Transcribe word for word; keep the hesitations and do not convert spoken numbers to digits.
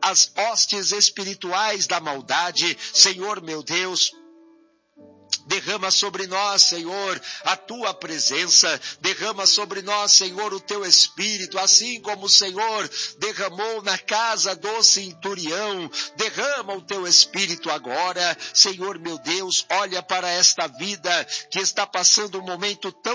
as hostes espirituais da maldade. Senhor meu Deus, derrama sobre nós, Senhor, a tua presença, derrama sobre nós, Senhor, o teu Espírito, assim como o Senhor derramou na casa do centurião. Derrama o teu Espírito agora, Senhor meu Deus. Olha para esta vida que está passando um momento tão